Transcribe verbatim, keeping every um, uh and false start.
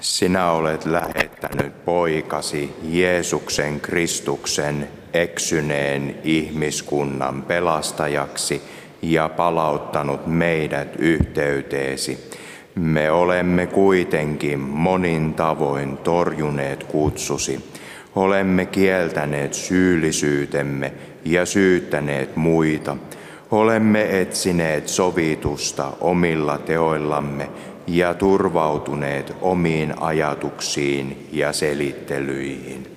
Sinä olet lähettänyt poikasi Jeesuksen Kristuksen eksyneen ihmiskunnan pelastajaksi ja palauttanut meidät yhteyteesi. Me olemme kuitenkin monin tavoin torjuneet kutsusi. Olemme kieltäneet syyllisyytemme ja syyttäneet muita. Olemme etsineet sovitusta omilla teoillamme ja turvautuneet omiin ajatuksiin ja selittelyihin.